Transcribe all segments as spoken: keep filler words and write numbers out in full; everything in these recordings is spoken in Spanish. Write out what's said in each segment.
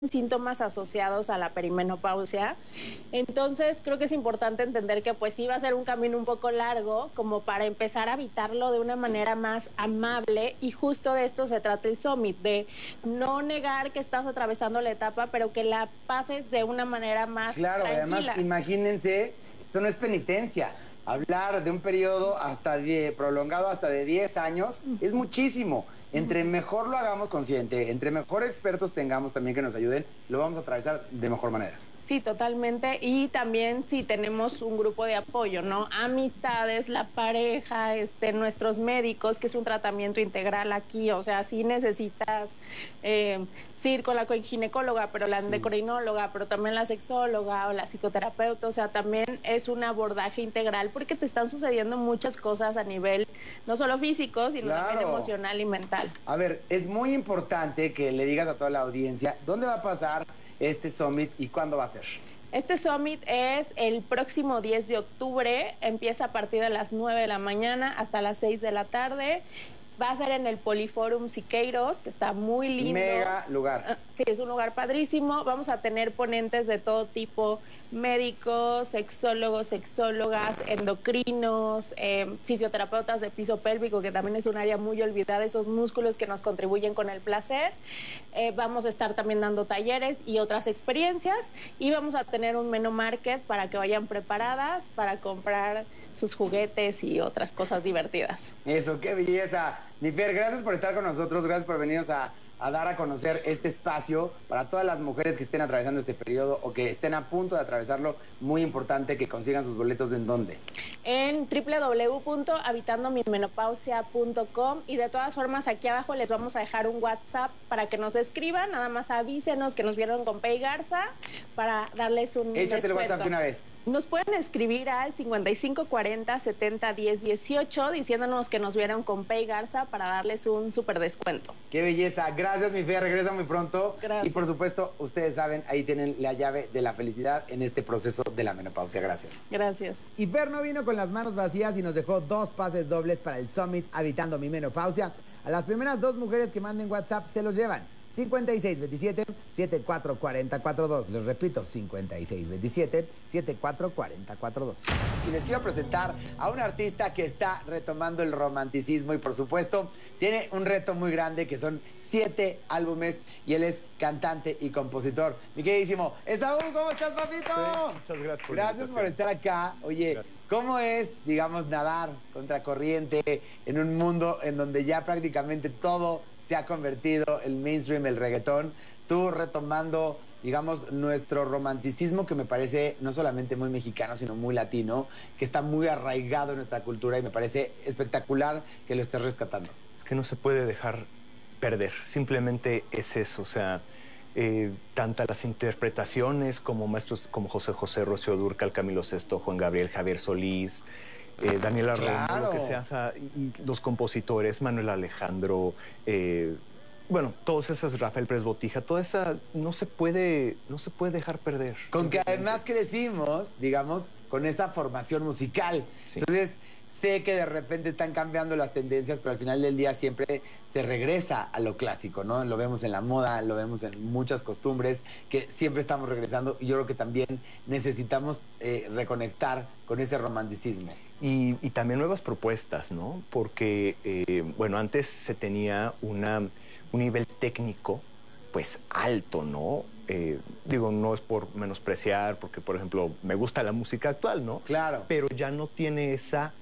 síntomas asociados a la perimenopausia. Entonces creo que es importante entender que pues sí va a ser un camino un poco largo como para empezar a evitarlo de una manera más amable, y justo de esto se trata el Summit, de no negar que estás atravesando la etapa, pero que la pases de una manera más claro, tranquila. Además, imagínense, esto no es penitencia. Hablar de un periodo hasta die, prolongado hasta de diez años uh-huh. es muchísimo. Entre mejor lo hagamos consciente, entre mejor expertos tengamos también que nos ayuden, lo vamos a atravesar de mejor manera. Sí, totalmente. Y también sí tenemos un grupo de apoyo, ¿no? Amistades, la pareja, este, nuestros médicos, que es un tratamiento integral aquí. O sea, sí necesitas eh, sí ir con la ginecóloga, pero la endocrinóloga, pero también la sexóloga o la psicoterapeuta. O sea, también es un abordaje integral porque te están sucediendo muchas cosas a nivel no solo físico, sino claro. también emocional y mental. A ver, es muy importante que le digas a toda la audiencia dónde va a pasar este Summit y cuándo va a ser. Este Summit es el próximo diez de octubre, empieza a partir de las nueve de la mañana hasta las seis de la tarde. Va a ser en el Poliforum Siqueiros, que está muy lindo. Mega lugar. Sí, es un lugar padrísimo. Vamos a tener ponentes de todo tipo, médicos, sexólogos, sexólogas, endocrinos, eh, fisioterapeutas de piso pélvico, que también es un área muy olvidada, esos músculos que nos contribuyen con el placer. Eh, vamos a estar también dando talleres y otras experiencias. Y vamos a tener un menú market para que vayan preparadas para comprar sus juguetes y otras cosas divertidas. Eso, qué belleza. Mi Fer, gracias por estar con nosotros, gracias por venirnos a, a dar a conocer este espacio para todas las mujeres que estén atravesando este periodo o que estén a punto de atravesarlo. Muy importante que consigan sus boletos. ¿En dónde? En doble u doble u doble u punto habitando mi menopausia punto com, y de todas formas aquí abajo les vamos a dejar un WhatsApp para que nos escriban, nada más avísenos que nos vieron con Pei Garza para darles un Échate el WhatsApp de una vez. Nos pueden escribir al cincuenta y cinco cuarenta setenta diez dieciocho diciéndonos que nos vieron con Pei Garza para darles un súper descuento. ¡Qué belleza! Gracias, mi Fer. Regresa muy pronto. Gracias. Y por supuesto, ustedes saben, ahí tienen la llave de la felicidad en este proceso de la menopausia. Gracias. Gracias. Y Fer no vino con las manos vacías y nos dejó dos pases dobles para el Summit Habitando mi Menopausia. A las primeras dos mujeres que manden WhatsApp se los llevan. cincuenta y seis veintisiete setenta y cuatro cuarenta cuarenta y dos. Les repito, cincuenta y seis veintisiete setenta y cuatro cuarenta cuarenta y dos. Y les quiero presentar a un artista que está retomando el romanticismo y por supuesto tiene un reto muy grande que son siete álbumes y él es cantante y compositor. Mi queridísimo Esaú, ¿cómo estás, papito? Sí, muchas gracias por Gracias por estar acá. Oye, gracias. ¿Cómo es, digamos, nadar contracorriente en un mundo en donde ya prácticamente todo se ha convertido el mainstream, el reggaetón, tú retomando, digamos, nuestro romanticismo que me parece no solamente muy mexicano, sino muy latino, que está muy arraigado en nuestra cultura y me parece espectacular que lo estés rescatando? Es que no se puede dejar perder, simplemente es eso, o sea, eh, tantas las interpretaciones como maestros como José José, Rocío Dúrcal, Camilo Sesto, Juan Gabriel, Javier Solís, Eh, Daniela Romo, claro. lo que sea, o sea, los compositores, Manuel Alejandro, eh, bueno, todos esas, Rafael Pérez Botija, toda esa no se puede, no se puede dejar perder. Con que además crecimos, digamos, con esa formación musical. Sí. Entonces, sé que de repente están cambiando las tendencias, pero al final del día siempre se regresa a lo clásico, ¿no? Lo vemos en la moda, lo vemos en muchas costumbres, que siempre estamos regresando, y yo creo que también necesitamos eh, reconectar con ese romanticismo. Y, y también nuevas propuestas, ¿no? Porque, eh, bueno, antes se tenía una, un nivel técnico, pues, alto, ¿no? Eh, digo, no es por menospreciar, porque, por ejemplo, me gusta la música actual, ¿no? Claro. Pero ya no tiene esa...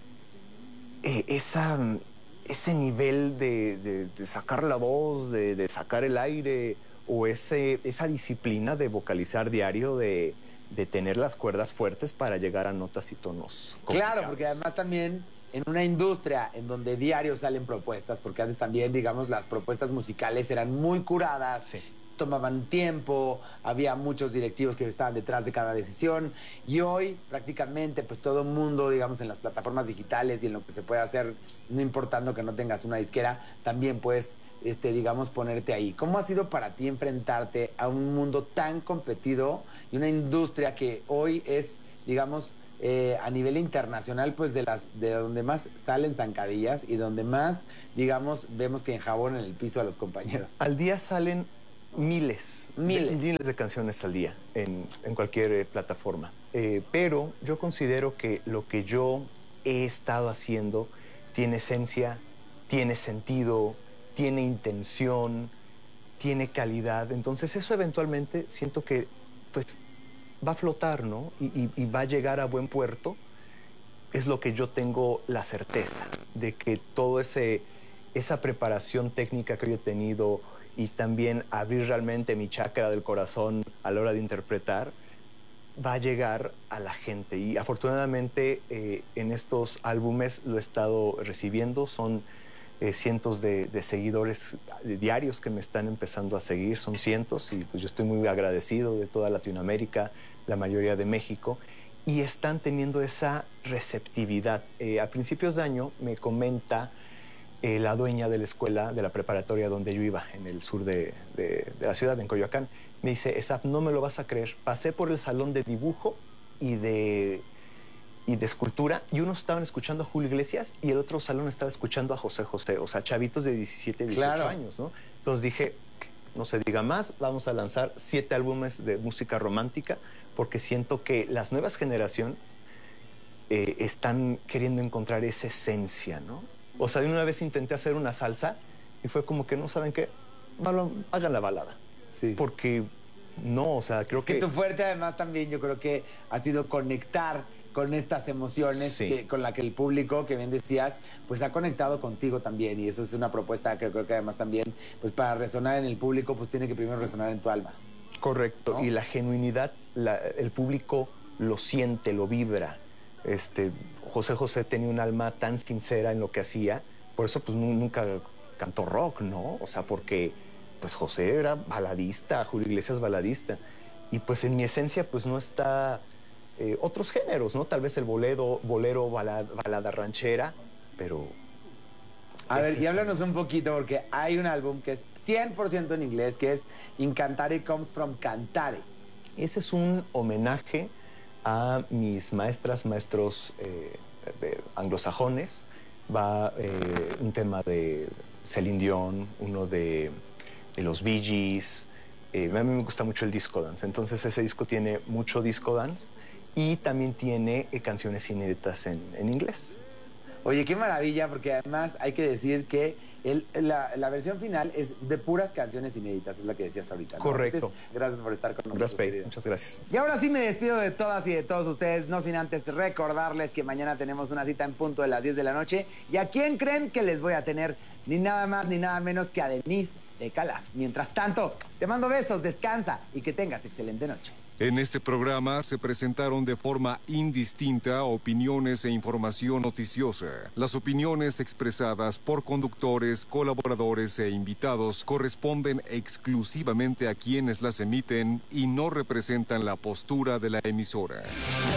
Eh, esa, ese nivel de, de, de sacar la voz, de, de sacar el aire, o ese, esa disciplina de vocalizar diario, de, de tener las cuerdas fuertes para llegar a notas y tonos complicados. Claro, porque además también en una industria en donde diario salen propuestas, porque antes también, digamos, las propuestas musicales eran muy curadas, sí. Tomaban tiempo, había muchos directivos que estaban detrás de cada decisión, y hoy prácticamente pues todo el mundo, digamos, en las plataformas digitales y en lo que se puede hacer, no importando que no tengas una disquera, también puedes, este, digamos, ponerte ahí. ¿Cómo ha sido para ti enfrentarte a un mundo tan competido y una industria que hoy es, digamos, eh, a nivel internacional, pues de las de donde más salen zancadillas y donde más, digamos, vemos que enjabonan el piso a los compañeros? Al día salen Miles, Miles. De, miles de canciones al día en, en cualquier eh, plataforma. Eh, pero yo considero que lo que yo he estado haciendo tiene esencia, tiene sentido, tiene intención, tiene calidad. Entonces eso eventualmente siento que pues, va a flotar, ¿no? Y, y, y va a llegar a buen puerto. Es lo que yo tengo la certeza de que todo ese esa preparación técnica que yo he tenido y también abrir realmente mi chakra del corazón a la hora de interpretar, va a llegar a la gente. Y afortunadamente eh, en estos álbumes lo he estado recibiendo. Son eh, cientos de, de seguidores diarios que me están empezando a seguir, son cientos, y pues yo estoy muy agradecido de toda Latinoamérica, la mayoría de México, y están teniendo esa receptividad. Eh, a principios de año me comenta Eh, la dueña de la escuela, de la preparatoria donde yo iba, en el sur de, de, de la ciudad, en Coyoacán, me dice, Esaf, no me lo vas a creer, pasé por el salón de dibujo y de, y de escultura, y unos estaban escuchando a Julio Iglesias y el otro salón estaba escuchando a José José, o sea, chavitos de diecisiete, dieciocho Claro. años, ¿no? Entonces dije, no se diga más, vamos a lanzar siete álbumes de música romántica, porque siento que las nuevas generaciones eh, están queriendo encontrar esa esencia, ¿no? O sea, de una vez intenté hacer una salsa y fue como que, no saben qué, hagan la balada. Sí. Porque no, o sea, creo Es que, que... tu fuerte además también yo creo que ha sido conectar con estas emociones Sí. que, con la que el público, que bien decías, pues ha conectado contigo también. Y eso es una propuesta que creo que además también, pues para resonar en el público, pues tiene que primero resonar en tu alma. Correcto. ¿No? Y la genuinidad, la, el público lo siente, lo vibra. Este, José José tenía un alma tan sincera en lo que hacía, por eso pues nunca cantó rock, ¿no? O sea, porque pues José era baladista, Julio Iglesias baladista, y pues en mi esencia pues no está eh, otros géneros, ¿no? Tal vez el bolero, bolero balada, balada ranchera, pero... A ver, y es háblanos un poquito, porque hay un álbum que es cien por ciento en inglés, que es Incantare Comes From Cantare. Ese es un homenaje a mis maestras, maestros eh, eh, anglosajones. Va eh, un tema de Celine Dion, uno de, de los Bee Gees. Eh, a mí me gusta mucho el disco dance, entonces ese disco tiene mucho disco dance y también tiene eh, canciones inéditas en, en inglés. Oye, qué maravilla, porque además hay que decir que el, la, la versión final es de puras canciones inéditas, es lo que decías ahorita, ¿no? Correcto. Entonces, gracias por estar con nosotros. Gracias, Pei. querido. Muchas gracias. Y ahora sí me despido de todas y de todos ustedes, no sin antes recordarles que mañana tenemos una cita en punto de las diez de la noche. ¿Y a quién creen que les voy a tener? Ni nada más ni nada menos que a Denise de Calaf. Mientras tanto, te mando besos, descansa y que tengas excelente noche. En este programa se presentaron de forma indistinta opiniones e información noticiosa. Las opiniones expresadas por conductores, colaboradores e invitados corresponden exclusivamente a quienes las emiten y no representan la postura de la emisora.